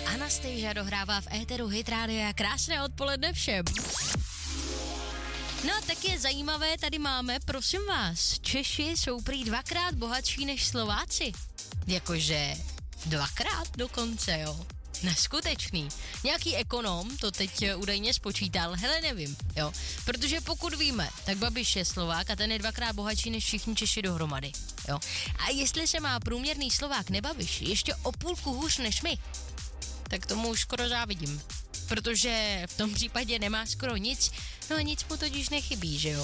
Anastasia dohrává v éteru Hit Rádia. Krásné odpoledne všem. No a tak je zajímavé, tady máme, prosím vás, Češi jsou prý 2krát bohatší než Slováci. Jakože 2krát dokonce, jo. Neskutečný. Nějaký ekonom to teď údajně spočítal, hele nevím, jo. Protože pokud víme, tak Babiš je Slovák a ten je 2krát bohatší než všichni Češi dohromady, jo. A jestli se má průměrný Slovák nebabiš ještě o půlku hůř než my, tak tomu už skoro závidím. Protože v tom případě nemá skoro nic, no a nic mu totiž nechybí, že jo.